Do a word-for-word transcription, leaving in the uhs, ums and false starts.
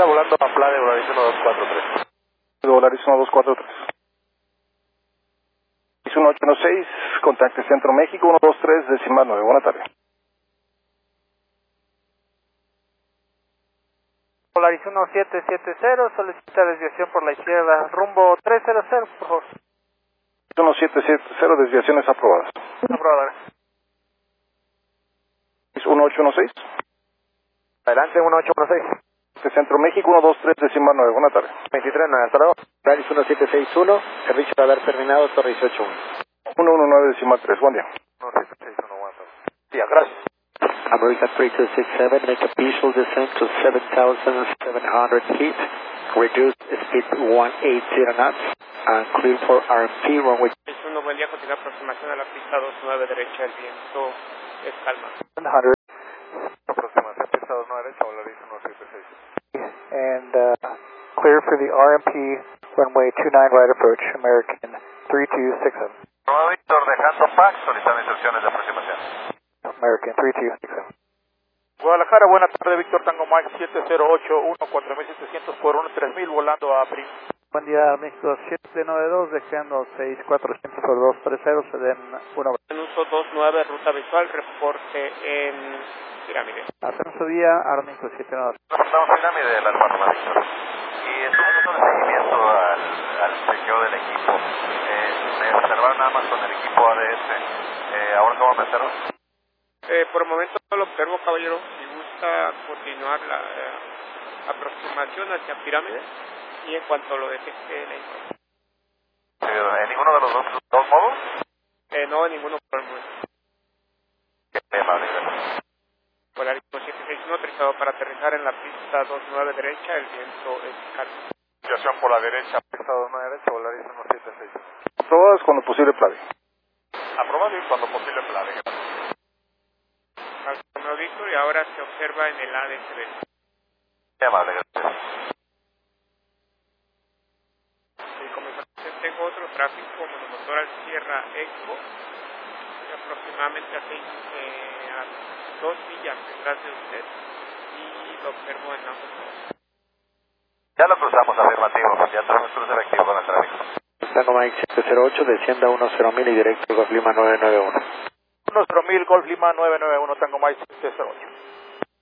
Está volando a Playa de Volaris uno dos cuatro tres. Volaris uno dos cuatro tres. uno ocho uno seis, contacte Centro México, uno dos tres, decimal nueve. Buenas tardes. Volaris uno siete siete cero, solicita desviación por la izquierda, rumbo trescientos, por favor. uno siete siete cero, desviaciones aprobadas. Aprobada. uno ocho uno seis. Adelante, uno ocho uno seis. Centro México, uno dos tres, decimal nueve. Buenas tardes. veintitrés nueve, hasta luego. Volaris uno siete seis uno, servicio de haber terminado, Torre dieciocho uno. uno uno nueve, decimal tres. Buen día. uno siete seis uno, buenas tardes. Sí, gracias. America three two six seven, make a visual descent to seven thousand seven hundred feet, reduce speed one eighty knots, and clear for R M P, runway. Es un buen día, continúa aproximación a la pista dos nueve derecha, el viento es calma. one hundred. Aproximación pista dos nueve derecha, Volaris uno siete seis. And uh, clear for the R M P, runway two nine right approach, American three two six seven. Nueva Víctor, dejando Pax, solicitando instrucciones de aproximación. American three two six seven. Guadalajara, buena tarde, Víctor Tango Mike siete cero ocho uno, cuatro mil setecientos por uno, tres mil volando a Prim. Buen día, México siete nueve dos, dejando seis cuatro cero por dos tres cero, se den una. En uso dos nueve, ruta visual, reporte en Pirámide. Ascenso día, ahora México siete nueve dos. Reportamos Pirámide de la Alfa Víctor. Y estuvimos dando seguimiento al, al chequeo del equipo. Eh, me observaron nada más con el equipo A D S. Eh, ¿Ahora cómo me observo? Eh, por el momento lo observo, caballero. Si gusta continuar la eh, aproximación hacia Pirámide y en cuanto lo detecte la información. ¿En ninguno de los dos, dos modos? Eh, no, ninguno por el momento. Qué amable, gracias. Volaris uno siete seis uno, autorizado para aterrizar en la pista dos nueve derecha, el viento es calmo. Desviación por la derecha, pista dos nueve derecha, Volaris uno siete seis. Aprobadas cuando posible plave. Aprobado y cuando posible plave. Alfa Víctor, y ahora se observa en el A D S B. Qué amable, gracias. Y como información tengo otro tráfico monomotor al Sierra Expo, aproximadamente a seis, eh, a dos millas detrás de usted, y lo observo en ambos. Ya lo cruzamos, afirmativo. Ya tenemos cruce efectivo con el tráfico. Tango Mike siete cero ocho, descienda uno cero mil y directo Golf Lima nueve nueve uno. uno cero mil, Golf Lima nueve nueve uno, Tango Mike siete cero ocho.